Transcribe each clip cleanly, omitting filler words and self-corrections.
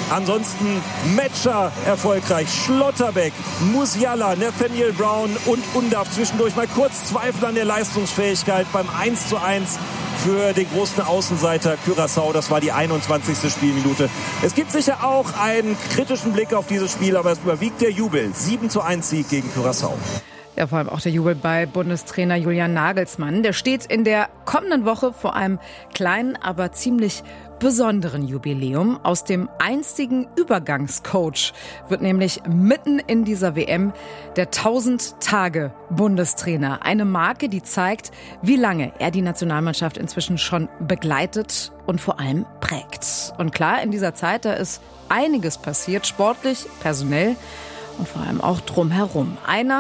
Ansonsten Metscher erfolgreich, Schlotterbeck, Musiala, Nathaniel Brown und Undav zwischendurch mal kurz Zweifel an der Leistungsfähigkeit beim 1:1 für den großen Außenseiter Curaçao. Das war die 21. Spielminute. Es gibt sicher auch einen kritischen Blick auf dieses Spiel, aber es überwiegt der Jubel. 7:1 Sieg gegen Curaçao. Ja, vor allem auch der Jubel bei Bundestrainer Julian Nagelsmann. Der steht in der kommenden Woche vor einem kleinen, aber ziemlich besonderen Jubiläum. Aus dem einstigen Übergangscoach wird nämlich mitten in dieser WM der 1000-Tage-Bundestrainer. Eine Marke, die zeigt, wie lange er die Nationalmannschaft inzwischen schon begleitet und vor allem prägt. Und klar, in dieser Zeit, da ist einiges passiert, sportlich, personell und vor allem auch drumherum.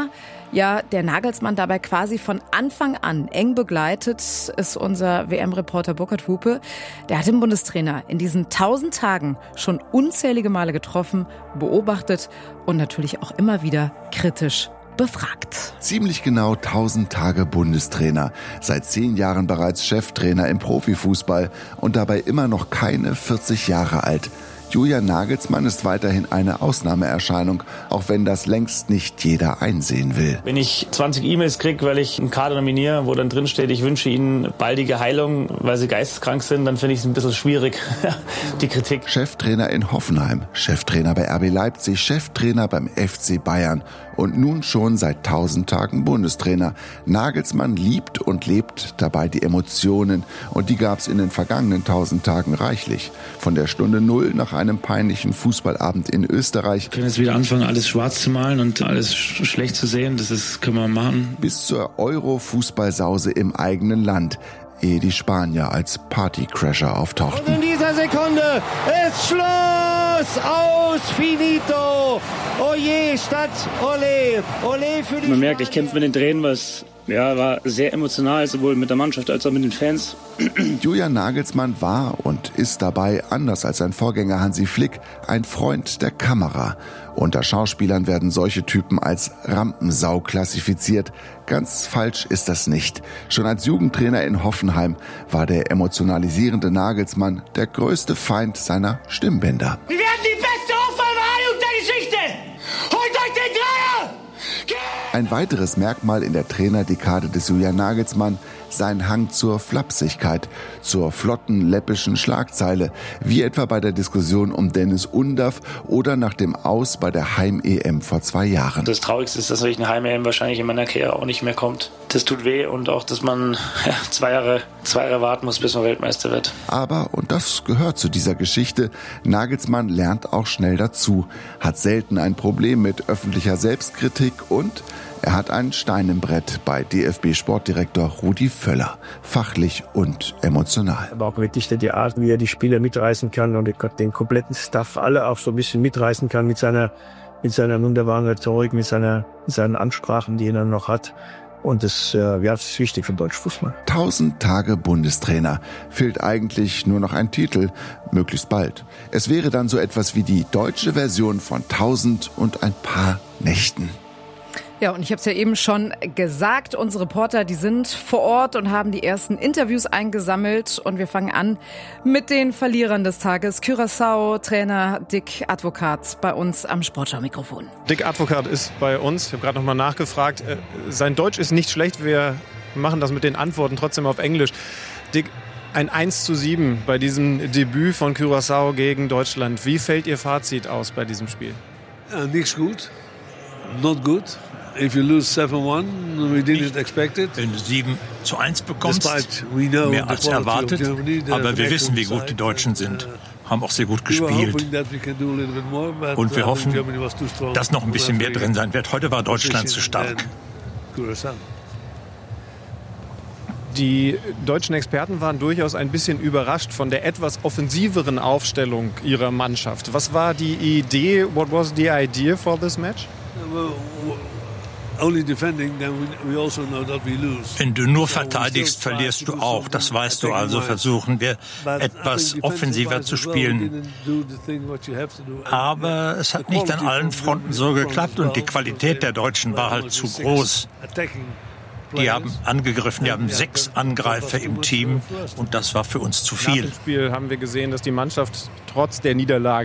Der Nagelsmann dabei quasi von Anfang an eng begleitet, ist unser WM-Reporter Burkhard Hupe. Der hat den Bundestrainer in diesen 1000 Tagen schon unzählige Male getroffen, beobachtet und natürlich auch immer wieder kritisch befragt. Ziemlich genau 1000 Tage Bundestrainer. Seit 10 Jahren bereits Cheftrainer im Profifußball und dabei immer noch keine 40 Jahre alt. Julian Nagelsmann ist weiterhin eine Ausnahmeerscheinung, auch wenn das längst nicht jeder einsehen will. Wenn ich 20 E-Mails kriege, weil ich einen Kader nominiere, wo dann drin steht, ich wünsche ihnen baldige Heilung, weil sie geisteskrank sind, dann finde ich es ein bisschen schwierig, die Kritik. Cheftrainer in Hoffenheim, Cheftrainer bei RB Leipzig, Cheftrainer beim FC Bayern und nun schon seit 1000 Tagen Bundestrainer. Nagelsmann liebt und lebt dabei die Emotionen und die gab es in den vergangenen 1000 Tagen reichlich. Von der Stunde 0 nach einem peinlichen Fußballabend in Österreich. Wir können jetzt wieder anfangen, alles schwarz zu malen und alles schlecht zu sehen. Können wir machen. Bis zur Euro-Fußballsause im eigenen Land, ehe die Spanier als Partycrasher auftauchten. Und in dieser Sekunde ist Schluss! Aus! Finito! Oje statt Ole! Ole für die Man merkt, ich kämpfe mit den Tränen, weil es war sehr emotional, sowohl mit der Mannschaft als auch mit den Fans. Julian Nagelsmann war und ist dabei, anders als sein Vorgänger Hansi Flick, ein Freund der Kamera. Unter Schauspielern werden solche Typen als Rampensau klassifiziert. Ganz falsch ist das nicht. Schon als Jugendtrainer in Hoffenheim war der emotionalisierende Nagelsmann der größte Feind seiner Stimmbänder. Wir werden die beste Aufwärmung der Geschichte! Holt euch den Dreier! Ein weiteres Merkmal in der Trainerdekade des Julian Nagelsmann, sein Hang zur Flapsigkeit, zur flotten, läppischen Schlagzeile, wie etwa bei der Diskussion um Dennis Undav oder nach dem Aus bei der Heim-EM vor 2 Jahren. Das Traurigste ist, dass eine Heim-EM wahrscheinlich in meiner Karriere auch nicht mehr kommt. Das tut weh und auch, dass man 2 Jahre warten muss, bis man Weltmeister wird. Aber, und das gehört zu dieser Geschichte, Nagelsmann lernt auch schnell dazu, hat selten ein Problem mit öffentlicher Selbstkritik und er hat einen Stein im Brett bei DFB-Sportdirektor Rudi Völler, fachlich und emotional. Aber auch wirklich die Art, wie er die Spieler mitreißen kann und den kompletten Staff alle auch so ein bisschen mitreißen kann mit seiner wunderbaren Rhetorik, mit seinen Ansprachen, die er dann noch hat. Und das ist wichtig für den deutschen Fußball. 1000 Tage Bundestrainer. Fehlt eigentlich nur noch ein Titel, möglichst bald. Es wäre dann so etwas wie die deutsche Version von 1000 und ein paar Nächten. Ja, und ich habe es ja eben schon gesagt, unsere Reporter, die sind vor Ort und haben die ersten Interviews eingesammelt. Und wir fangen an mit den Verlierern des Tages. Curaçao-Trainer Dick Advocaat bei uns am Sportschau-Mikrofon. Dick Advocaat ist bei uns. Ich habe gerade noch mal nachgefragt. Sein Deutsch ist nicht schlecht. Wir machen das mit den Antworten trotzdem auf Englisch. Dick, ein 1:7 bei diesem Debüt von Curaçao gegen Deutschland. Wie fällt Ihr Fazit aus bei diesem Spiel? Nichts gut. Not good. If you lose 7-1, we didn't expect it. Wenn du 7:1 bekommst, mehr als erwartet. Aber wir wissen, wie gut die Deutschen sind. Haben auch sehr gut gespielt. Und wir hoffen, dass noch ein bisschen mehr drin sein wird. Heute war Deutschland zu stark. Die deutschen Experten waren durchaus ein bisschen überrascht von der etwas offensiveren Aufstellung ihrer Mannschaft. Was war die Idee? What was the idea for this match? Wenn du nur verteidigst, verlierst du auch. Das weißt du also. Versuchen wir, etwas offensiver zu spielen. Aber es hat nicht an allen Fronten so geklappt und die Qualität der Deutschen war halt zu groß. Die haben angegriffen, die haben 6 Angreifer im Team und das war für uns zu viel. Nach dem Spiel haben wir gesehen, dass die Mannschaft trotz der Niederlage